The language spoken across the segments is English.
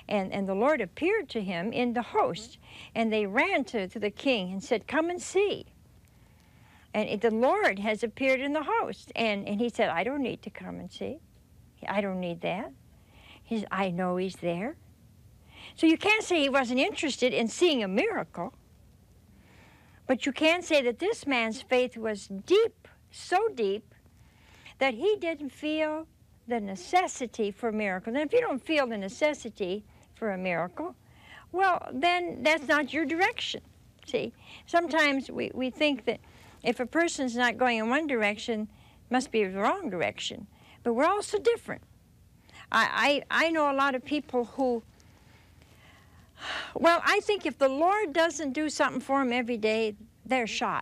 And the Lord appeared to him in the host. And they ran to the king and said, "Come and see." And the Lord has appeared in the host. And he said, "I don't need to come and see. I don't need that." He said, "I know he's there." So you can't say he wasn't interested in seeing a miracle. But you can say that this man's faith was deep, so deep, that he didn't feel the necessity for miracles. And if you don't feel the necessity for a miracle, well, then that's not your direction. See, sometimes we think that if a person's not going in one direction, it must be the wrong direction. But we're all so different. I know a lot of people who, well, I think if the Lord doesn't do something for them every day, they're shot.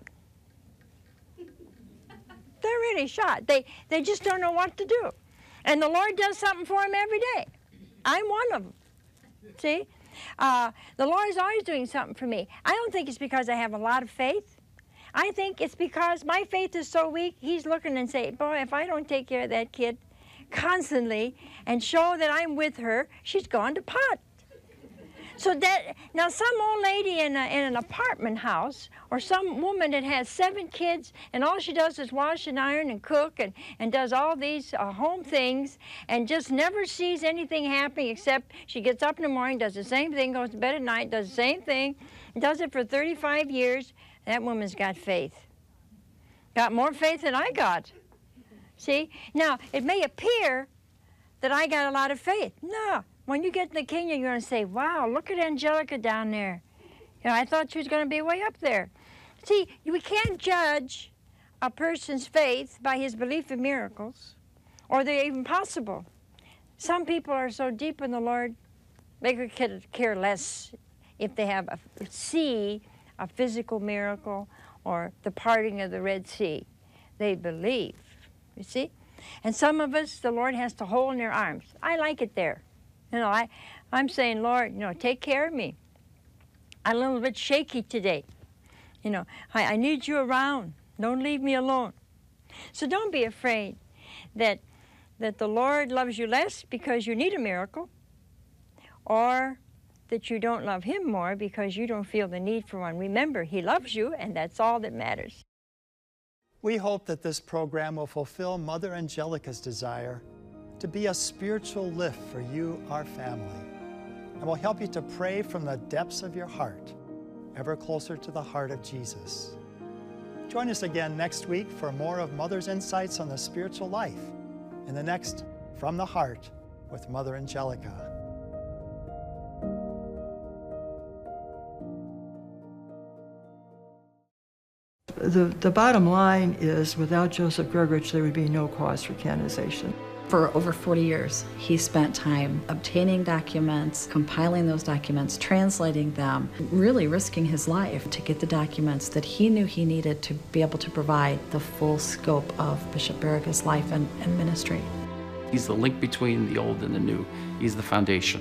They're really shot. They just don't know what to do. And the Lord does something for them every day. I'm one of them. See? The Lord is always doing something for me. I don't think it's because I have a lot of faith. I think it's because my faith is so weak, he's looking and saying, boy, if I don't take care of that kid constantly and show that I'm with her, she's gone to pot. So that, now some old lady in an apartment house, or some woman that has 7 kids and all she does is wash and iron and cook and does all these home things and just never sees anything happening except she gets up in the morning, does the same thing, goes to bed at night, does the same thing, does it for 35 years, that woman's got faith. Got more faith than I got. See? Now, it may appear that I got a lot of faith. No. When you get in the kingdom, you're going to say, wow, look at Angelica down there. You know, I thought she was going to be way up there. See, we can't judge a person's faith by his belief in miracles, or they're even possible. Some people are so deep in the Lord, they could care less if they have a physical miracle or the parting of the Red Sea. They believe, you see? And some of us, the Lord has to hold in their arms. I like it there. You know, I'm saying, Lord, you know, take care of me. I'm a little bit shaky today. You know, I need you around. Don't leave me alone. So don't be afraid that the Lord loves you less because you need a miracle, or that you don't love him more because you don't feel the need for one. Remember, he loves you, and that's all that matters. We hope that this program will fulfill Mother Angelica's desire to be a spiritual lift for you, our family, and will help you to pray from the depths of your heart, ever closer to the heart of Jesus. Join us again next week for more of Mother's insights on the spiritual life in the next From the Heart with Mother Angelica. The bottom line is, without Joseph Grgurich, there would be no cause for canonization. For over 40 years, he spent time obtaining documents, compiling those documents, translating them, really risking his life to get the documents that he knew he needed to be able to provide the full scope of Bishop Barrega's life and ministry. He's the link between the old and the new. He's the foundation.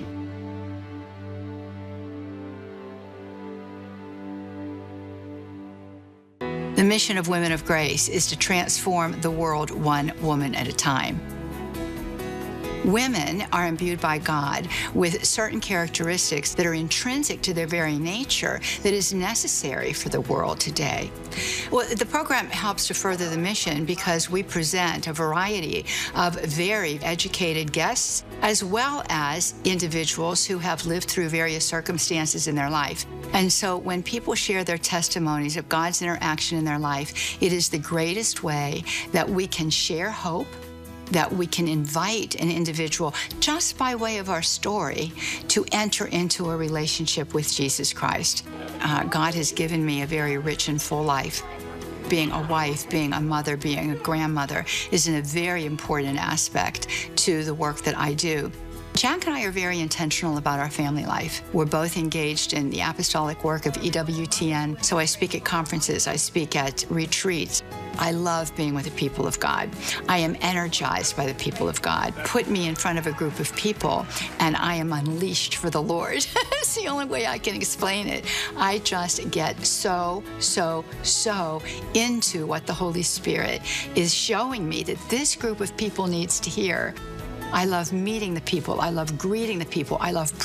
The mission of Women of Grace is to transform the world one woman at a time. Women are imbued by God with certain characteristics that are intrinsic to their very nature that is necessary for the world today. Well, the program helps to further the mission because we present a variety of very educated guests, as well as individuals who have lived through various circumstances in their life. And so when people share their testimonies of God's interaction in their life, it is the greatest way that we can share hope, that we can invite an individual, just by way of our story, to enter into a relationship with Jesus Christ. God has given me a very rich and full life. Being a wife, being a mother, being a grandmother is a very important aspect to the work that I do. Jack and I are very intentional about our family life. We're both engaged in the apostolic work of EWTN, so I speak at conferences, I speak at retreats. I love being with the people of God. I am energized by the people of God. Put me in front of a group of people, and I am unleashed for the Lord. It's the only way I can explain it. I just get so into what the Holy Spirit is showing me that this group of people needs to hear. I love meeting the people. I love greeting the people. I love